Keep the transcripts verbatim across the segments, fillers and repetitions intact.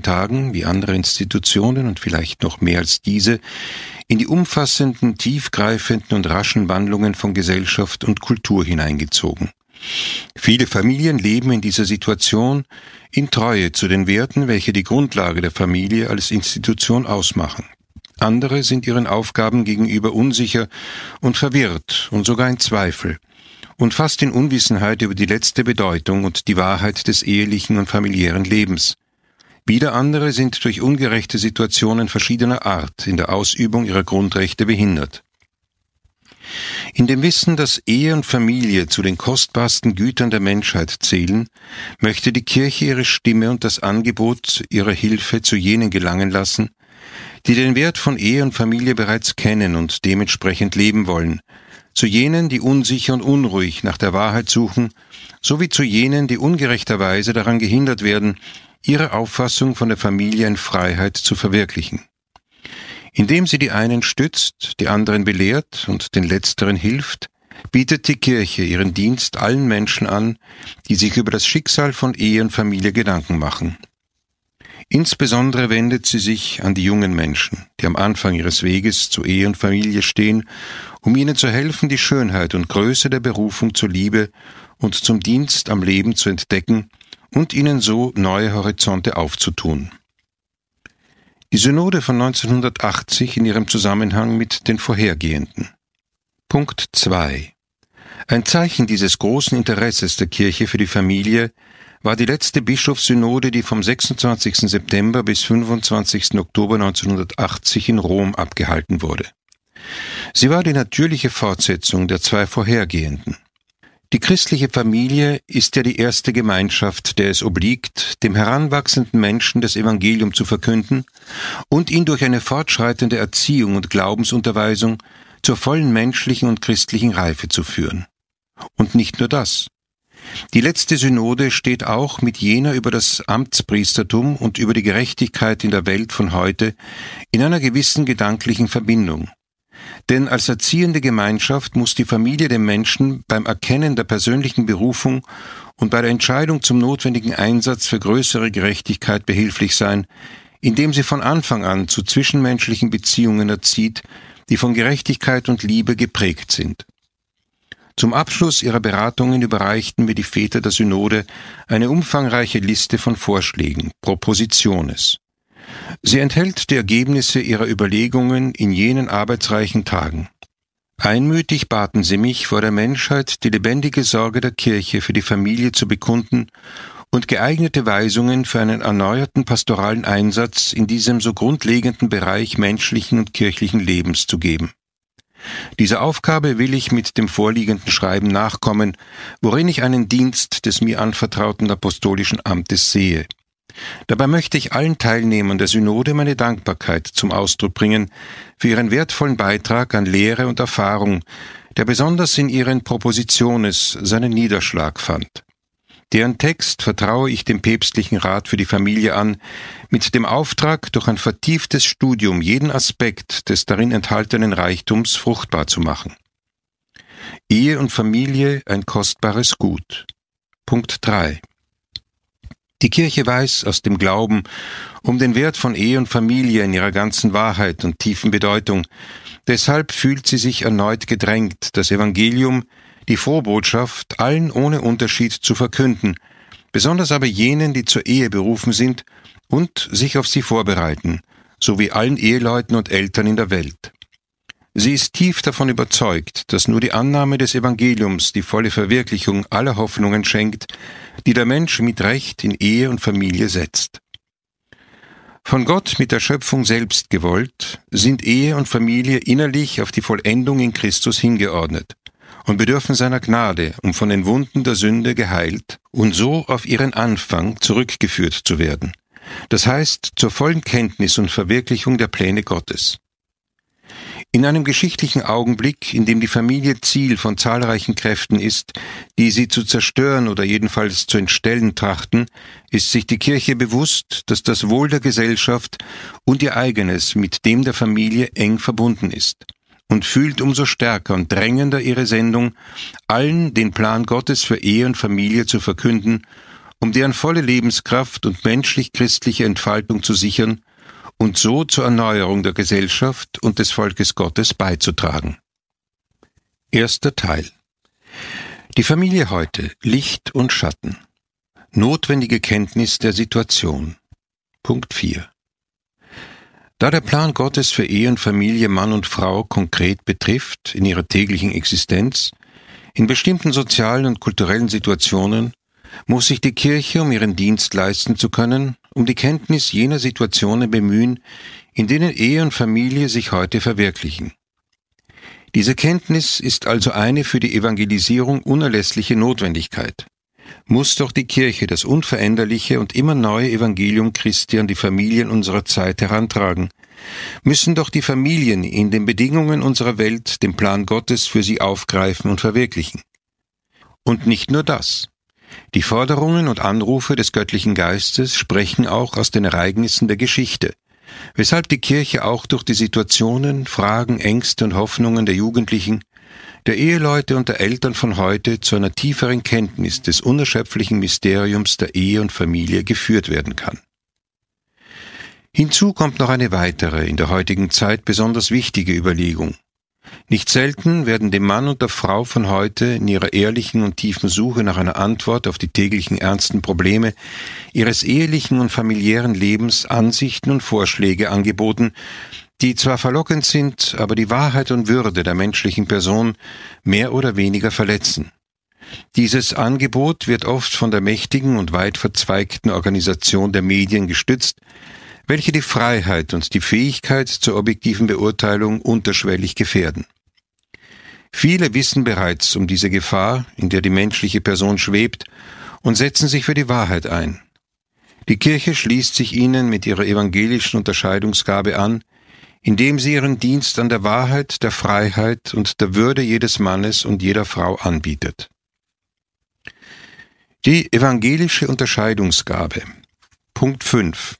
heutigen Tagen, wie andere Institutionen und vielleicht noch mehr als diese, in die umfassenden, tiefgreifenden und raschen Wandlungen von Gesellschaft und Kultur hineingezogen. Viele Familien leben in dieser Situation in Treue zu den Werten, welche die Grundlage der Familie als Institution ausmachen. Andere sind ihren Aufgaben gegenüber unsicher und verwirrt und sogar in Zweifel und fast in Unwissenheit über die letzte Bedeutung und die Wahrheit des ehelichen und familiären Lebens. Wieder andere sind durch ungerechte Situationen verschiedener Art in der Ausübung ihrer Grundrechte behindert. In dem Wissen, dass Ehe und Familie zu den kostbarsten Gütern der Menschheit zählen, möchte die Kirche ihre Stimme und das Angebot ihrer Hilfe zu jenen gelangen lassen, die den Wert von Ehe und Familie bereits kennen und dementsprechend leben wollen, zu jenen, die unsicher und unruhig nach der Wahrheit suchen, sowie zu jenen, die ungerechterweise daran gehindert werden, ihre Auffassung von der Familie in Freiheit zu verwirklichen. Indem sie die einen stützt, die anderen belehrt und den Letzteren hilft, bietet die Kirche ihren Dienst allen Menschen an, die sich über das Schicksal von Ehe und Familie Gedanken machen. Insbesondere wendet sie sich an die jungen Menschen, die am Anfang ihres Weges zu Ehe und Familie stehen, um ihnen zu helfen, die Schönheit und Größe der Berufung zur Liebe und zum Dienst am Leben zu entdecken und ihnen so neue Horizonte aufzutun. Die Synode von neunzehnhundertachtzig in ihrem Zusammenhang mit den vorhergehenden. Punkt zwei. Ein Zeichen dieses großen Interesses der Kirche für die Familie war die letzte Bischofssynode, die vom sechsundzwanzigsten September bis fünfundzwanzigsten Oktober neunzehnhundertachtzig in Rom abgehalten wurde. Sie war die natürliche Fortsetzung der zwei vorhergehenden. Die christliche Familie ist ja die erste Gemeinschaft, der es obliegt, dem heranwachsenden Menschen das Evangelium zu verkünden und ihn durch eine fortschreitende Erziehung und Glaubensunterweisung zur vollen menschlichen und christlichen Reife zu führen. Und nicht nur das. Die letzte Synode steht auch mit jener über das Amtspriestertum und über die Gerechtigkeit in der Welt von heute in einer gewissen gedanklichen Verbindung. Denn als erziehende Gemeinschaft muss die Familie dem Menschen beim Erkennen der persönlichen Berufung und bei der Entscheidung zum notwendigen Einsatz für größere Gerechtigkeit behilflich sein, indem sie von Anfang an zu zwischenmenschlichen Beziehungen erzieht, die von Gerechtigkeit und Liebe geprägt sind. Zum Abschluss ihrer Beratungen überreichten mir die Väter der Synode eine umfangreiche Liste von Vorschlägen, Propositiones. Sie enthält die Ergebnisse ihrer Überlegungen in jenen arbeitsreichen Tagen. Einmütig baten sie mich, vor der Menschheit die lebendige Sorge der Kirche für die Familie zu bekunden und geeignete Weisungen für einen erneuerten pastoralen Einsatz in diesem so grundlegenden Bereich menschlichen und kirchlichen Lebens zu geben. Dieser Aufgabe will ich mit dem vorliegenden Schreiben nachkommen, worin ich einen Dienst des mir anvertrauten apostolischen Amtes sehe. Dabei möchte ich allen Teilnehmern der Synode meine Dankbarkeit zum Ausdruck bringen für ihren wertvollen Beitrag an Lehre und Erfahrung, der besonders in ihren Propositiones seinen Niederschlag fand. Deren Text vertraue ich dem päpstlichen Rat für die Familie an, mit dem Auftrag, durch ein vertieftes Studium jeden Aspekt des darin enthaltenen Reichtums fruchtbar zu machen. Ehe und Familie ein kostbares Gut. Punkt drei. Die Kirche weiß aus dem Glauben um den Wert von Ehe und Familie in ihrer ganzen Wahrheit und tiefen Bedeutung. Deshalb fühlt sie sich erneut gedrängt, das Evangelium, die Frohbotschaft, allen ohne Unterschied zu verkünden, besonders aber jenen, die zur Ehe berufen sind und sich auf sie vorbereiten, sowie allen Eheleuten und Eltern in der Welt. Sie ist tief davon überzeugt, dass nur die Annahme des Evangeliums die volle Verwirklichung aller Hoffnungen schenkt, die der Mensch mit Recht in Ehe und Familie setzt. Von Gott mit der Schöpfung selbst gewollt, sind Ehe und Familie innerlich auf die Vollendung in Christus hingeordnet und bedürfen seiner Gnade, um von den Wunden der Sünde geheilt und so auf ihren Anfang zurückgeführt zu werden. Das heißt, zur vollen Kenntnis und Verwirklichung der Pläne Gottes. In einem geschichtlichen Augenblick, in dem die Familie Ziel von zahlreichen Kräften ist, die sie zu zerstören oder jedenfalls zu entstellen trachten, ist sich die Kirche bewusst, dass das Wohl der Gesellschaft und ihr eigenes mit dem der Familie eng verbunden ist und fühlt umso stärker und drängender ihre Sendung, allen den Plan Gottes für Ehe und Familie zu verkünden um deren volle Lebenskraft und menschlich-christliche Entfaltung zu sichern und so zur Erneuerung der Gesellschaft und des Volkes Gottes beizutragen. Erster Teil. Die Familie heute, Licht und Schatten. Notwendige Kenntnis der Situation. Punkt vier. Da der Plan Gottes für Ehe und Familie Mann und Frau konkret betrifft, in ihrer täglichen Existenz, in bestimmten sozialen und kulturellen Situationen, muss sich die Kirche, um ihren Dienst leisten zu können, um die Kenntnis jener Situationen bemühen, in denen Ehe und Familie sich heute verwirklichen. Diese Kenntnis ist also eine für die Evangelisierung unerlässliche Notwendigkeit. Muss doch die Kirche das unveränderliche und immer neue Evangelium Christi an die Familien unserer Zeit herantragen, müssen doch die Familien in den Bedingungen unserer Welt den Plan Gottes für sie aufgreifen und verwirklichen. Und nicht nur das. Die Forderungen und Anrufe des göttlichen Geistes sprechen auch aus den Ereignissen der Geschichte, weshalb die Kirche auch durch die Situationen, Fragen, Ängste und Hoffnungen der Jugendlichen, der Eheleute und der Eltern von heute zu einer tieferen Kenntnis des unerschöpflichen Mysteriums der Ehe und Familie geführt werden kann. Hinzu kommt noch eine weitere, in der heutigen Zeit besonders wichtige Überlegung. Nicht selten werden dem Mann und der Frau von heute in ihrer ehrlichen und tiefen Suche nach einer Antwort auf die täglichen ernsten Probleme ihres ehelichen und familiären Lebens Ansichten und Vorschläge angeboten, die zwar verlockend sind, aber die Wahrheit und Würde der menschlichen Person mehr oder weniger verletzen. Dieses Angebot wird oft von der mächtigen und weit verzweigten Organisation der Medien gestützt, welche die Freiheit und die Fähigkeit zur objektiven Beurteilung unterschwellig gefährden. Viele wissen bereits um diese Gefahr, in der die menschliche Person schwebt, und setzen sich für die Wahrheit ein. Die Kirche schließt sich ihnen mit ihrer evangelischen Unterscheidungsgabe an, indem sie ihren Dienst an der Wahrheit, der Freiheit und der Würde jedes Mannes und jeder Frau anbietet. Die evangelische Unterscheidungsgabe. Punkt fünf.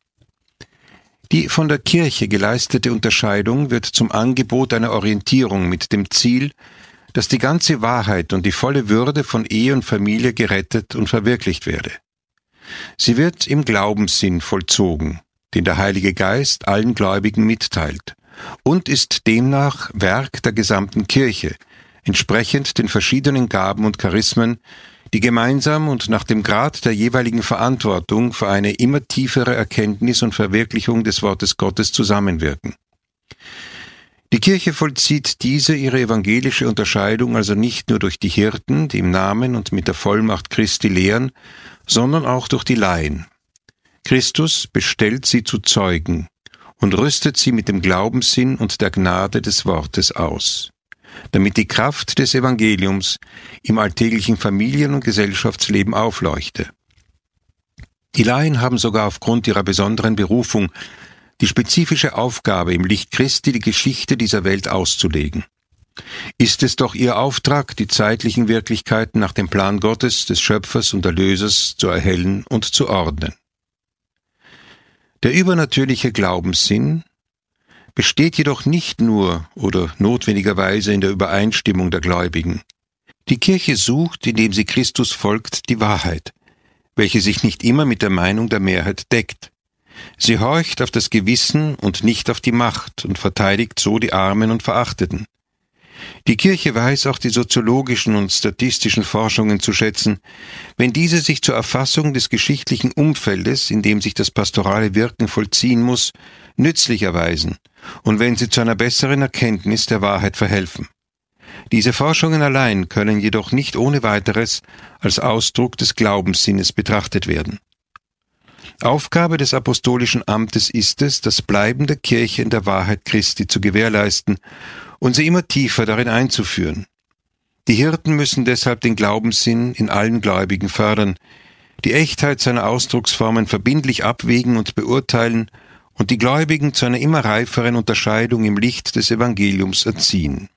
Die von der Kirche geleistete Unterscheidung wird zum Angebot einer Orientierung mit dem Ziel, dass die ganze Wahrheit und die volle Würde von Ehe und Familie gerettet und verwirklicht werde. Sie wird im Glaubenssinn vollzogen, den der Heilige Geist allen Gläubigen mitteilt, und ist demnach Werk der gesamten Kirche, entsprechend den verschiedenen Gaben und Charismen, die gemeinsam und nach dem Grad der jeweiligen Verantwortung für eine immer tiefere Erkenntnis und Verwirklichung des Wortes Gottes zusammenwirken. Die Kirche vollzieht diese ihre evangelische Unterscheidung also nicht nur durch die Hirten, die im Namen und mit der Vollmacht Christi lehren, sondern auch durch die Laien. Christus bestellt sie zu Zeugen und rüstet sie mit dem Glaubenssinn und der Gnade des Wortes aus, damit die Kraft des Evangeliums im alltäglichen Familien- und Gesellschaftsleben aufleuchte. Die Laien haben sogar aufgrund ihrer besonderen Berufung die spezifische Aufgabe, im Licht Christi die Geschichte dieser Welt auszulegen. Ist es doch ihr Auftrag, die zeitlichen Wirklichkeiten nach dem Plan Gottes, des Schöpfers und Erlösers zu erhellen und zu ordnen. Der übernatürliche Glaubenssinn besteht jedoch nicht nur oder notwendigerweise in der Übereinstimmung der Gläubigen. Die Kirche sucht, indem sie Christus folgt, die Wahrheit, welche sich nicht immer mit der Meinung der Mehrheit deckt. Sie horcht auf das Gewissen und nicht auf die Macht und verteidigt so die Armen und Verachteten. Die Kirche weiß auch die soziologischen und statistischen Forschungen zu schätzen, wenn diese sich zur Erfassung des geschichtlichen Umfeldes, in dem sich das pastorale Wirken vollziehen muss, nützlich erweisen und wenn sie zu einer besseren Erkenntnis der Wahrheit verhelfen. Diese Forschungen allein können jedoch nicht ohne weiteres als Ausdruck des Glaubenssinnes betrachtet werden. Aufgabe des apostolischen Amtes ist es, das Bleiben der Kirche in der Wahrheit Christi zu gewährleisten und sie immer tiefer darin einzuführen. Die Hirten müssen deshalb den Glaubenssinn in allen Gläubigen fördern, die Echtheit seiner Ausdrucksformen verbindlich abwägen und beurteilen und die Gläubigen zu einer immer reiferen Unterscheidung im Licht des Evangeliums erziehen.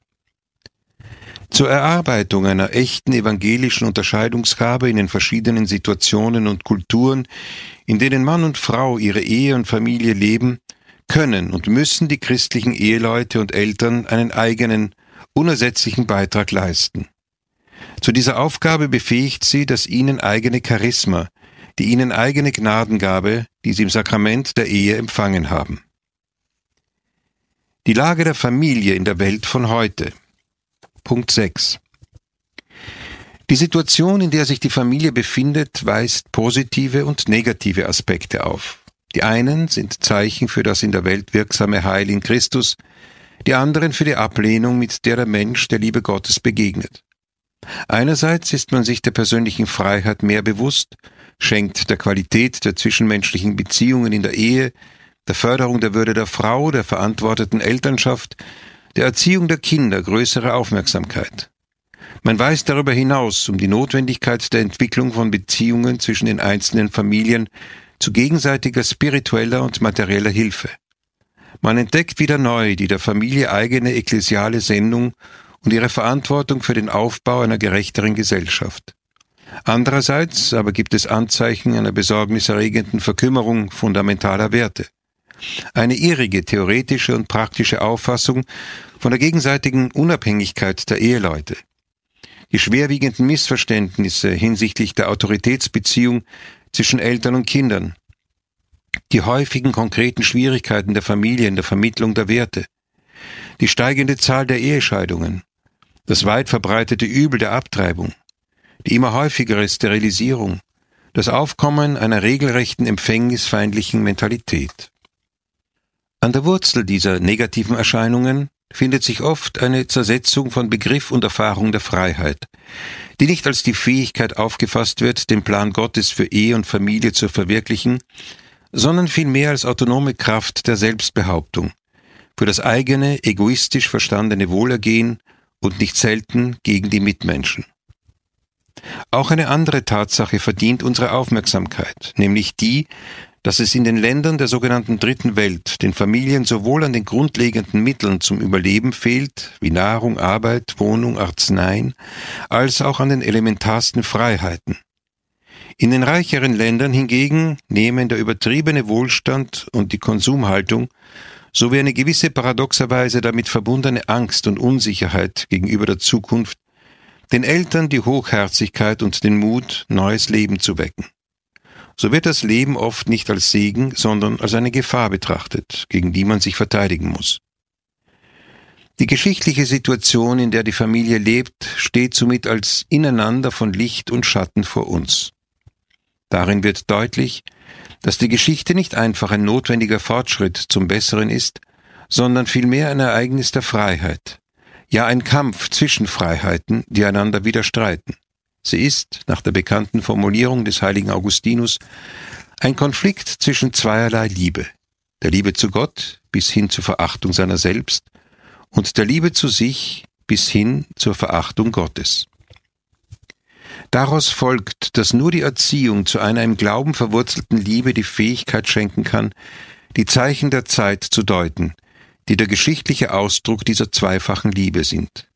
Zur Erarbeitung einer echten evangelischen Unterscheidungsgabe in den verschiedenen Situationen und Kulturen, in denen Mann und Frau ihre Ehe und Familie leben, können und müssen die christlichen Eheleute und Eltern einen eigenen, unersetzlichen Beitrag leisten. Zu dieser Aufgabe befähigt sie das ihnen eigene Charisma, die ihnen eigene Gnadengabe, die sie im Sakrament der Ehe empfangen haben. Die Lage der Familie in der Welt von heute. Punkt sechs. Die Situation, in der sich die Familie befindet, weist positive und negative Aspekte auf. Die einen sind Zeichen für das in der Welt wirksame Heil in Christus, die anderen für die Ablehnung, mit der der Mensch der Liebe Gottes begegnet. Einerseits ist man sich der persönlichen Freiheit mehr bewusst, schenkt der Qualität der zwischenmenschlichen Beziehungen in der Ehe, der Förderung der Würde der Frau, der verantworteten Elternschaft, der Erziehung der Kinder größere Aufmerksamkeit. Man weiß darüber hinaus um die Notwendigkeit der Entwicklung von Beziehungen zwischen den einzelnen Familien zu gegenseitiger spiritueller und materieller Hilfe. Man entdeckt wieder neu die der Familie eigene ekklesiale Sendung und ihre Verantwortung für den Aufbau einer gerechteren Gesellschaft. Andererseits aber gibt es Anzeichen einer besorgniserregenden Verkümmerung fundamentaler Werte. Eine irrige theoretische und praktische Auffassung von der gegenseitigen Unabhängigkeit der Eheleute. Die schwerwiegenden Missverständnisse hinsichtlich der Autoritätsbeziehung zwischen Eltern und Kindern. Die häufigen konkreten Schwierigkeiten der Familie in der Vermittlung der Werte. Die steigende Zahl der Ehescheidungen. Das weit verbreitete Übel der Abtreibung. Die immer häufigere Sterilisierung. Das Aufkommen einer regelrechten empfängnisfeindlichen Mentalität. An der Wurzel dieser negativen Erscheinungen findet sich oft eine Zersetzung von Begriff und Erfahrung der Freiheit, die nicht als die Fähigkeit aufgefasst wird, den Plan Gottes für Ehe und Familie zu verwirklichen, sondern vielmehr als autonome Kraft der Selbstbehauptung, für das eigene, egoistisch verstandene Wohlergehen und nicht selten gegen die Mitmenschen. Auch eine andere Tatsache verdient unsere Aufmerksamkeit, nämlich die, dass es in den Ländern der sogenannten Dritten Welt den Familien sowohl an den grundlegenden Mitteln zum Überleben fehlt, wie Nahrung, Arbeit, Wohnung, Arzneien, als auch an den elementarsten Freiheiten. In den reicheren Ländern hingegen nehmen der übertriebene Wohlstand und die Konsumhaltung sowie eine gewisse paradoxerweise damit verbundene Angst und Unsicherheit gegenüber der Zukunft den Eltern die Hochherzigkeit und den Mut, neues Leben zu wecken. So wird das Leben oft nicht als Segen, sondern als eine Gefahr betrachtet, gegen die man sich verteidigen muss. Die geschichtliche Situation, in der die Familie lebt, steht somit als Ineinander von Licht und Schatten vor uns. Darin wird deutlich, dass die Geschichte nicht einfach ein notwendiger Fortschritt zum Besseren ist, sondern vielmehr ein Ereignis der Freiheit, ja ein Kampf zwischen Freiheiten, die einander widerstreiten. Sie ist, nach der bekannten Formulierung des heiligen Augustinus, ein Konflikt zwischen zweierlei Liebe, der Liebe zu Gott bis hin zur Verachtung seiner selbst und der Liebe zu sich bis hin zur Verachtung Gottes. Daraus folgt, dass nur die Erziehung zu einer im Glauben verwurzelten Liebe die Fähigkeit schenken kann, die Zeichen der Zeit zu deuten, die der geschichtliche Ausdruck dieser zweifachen Liebe sind.